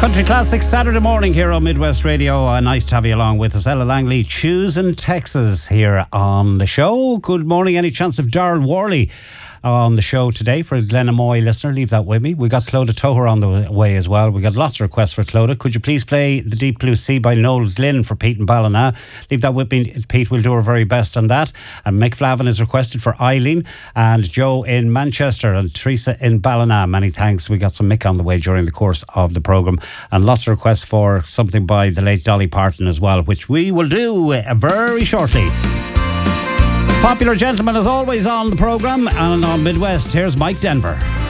Country Classics Saturday morning here on Midwest Radio. Nice to have you along with us. Ella Langley, choosing Texas here on the show. Good morning. Any chance of Darryl Worley on the show today for a Glenamoy listener? Leave that with me. We got Clodagh Toher on the way as well. We got lots of requests for Clodagh. Could you please play The Deep Blue Sea by Noel Glynn for Pete and Ballina? Leave that with me, Pete. We'll do our very best on that. And Mick Flavin is requested for Eileen, and Joe in Manchester, and Teresa in Ballina. Many thanks. We got some Mick on the way during the course of the programme, and lots of requests for something by the late Dolly Parton as well, which we will do very shortly. Popular gentleman as always on the programme and on Midwest. Here's Mike Denver.